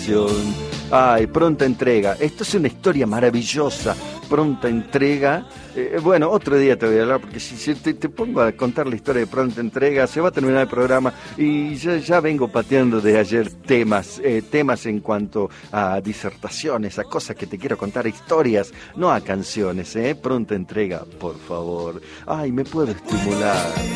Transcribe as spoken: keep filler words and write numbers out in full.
canción. Ay, Pronta Entrega. Esto es una historia maravillosa. Pronta Entrega. Eh, bueno, otro día te voy a hablar, porque si, si te, te pongo a contar la historia de Pronta Entrega, se va a terminar el programa y ya, ya vengo pateando de ayer temas, eh, temas en cuanto a disertaciones, a cosas que te quiero contar, historias, no a canciones, ¿eh? Pronta Entrega, por favor. Ay, me puedo estimular.